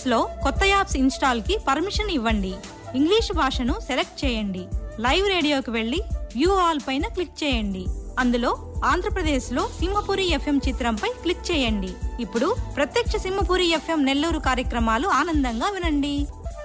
లో కొత్త apps install కి పర్మిషన్ ఇవ్వండి. ఇంగ్లీష్ భాషను సెలెక్ట్ చేయండి. లైవ్ రేడియోకి వెళ్లి వ్యూ ఆల్ పైన క్లిక్ చేయండి. అందులో ఆంధ్రప్రదేశ్ లో సింహపురి ఎఫ్ఎం చిత్రంపై క్లిక్ చేయండి. ఇప్పుడు ప్రత్యక్ష సింహపురి ఎఫ్ఎం నెల్లూరు కార్యక్రమాలు ఆనందంగా వినండి.